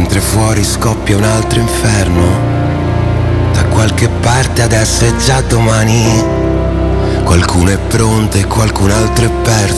mentre fuori scoppia un altro inferno. Da qualche parte adesso è già domani, qualcuno è pronto e qualcun altro è perso.